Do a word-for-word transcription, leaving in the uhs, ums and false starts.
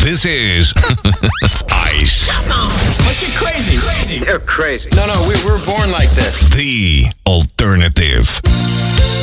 This is Ice. Let's get crazy. Crazy. They're crazy. No, no, we were born like this. The alternative.